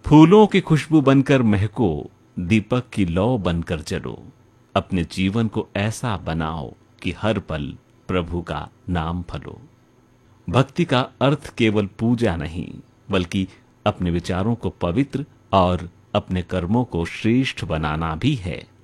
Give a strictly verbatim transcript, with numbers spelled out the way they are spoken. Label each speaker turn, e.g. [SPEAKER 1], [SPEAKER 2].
[SPEAKER 1] फूलों की खुशबू बनकर महको, दीपक की लौ बनकर जलो। अपने जीवन को ऐसा बनाओ कि हर पल प्रभु का नाम फलो। भक्ति का अर्थ केवल पूजा नहीं, बल्कि अपने विचारों को पवित्र और अपने कर्मों को श्रेष्ठ बनाना भी है।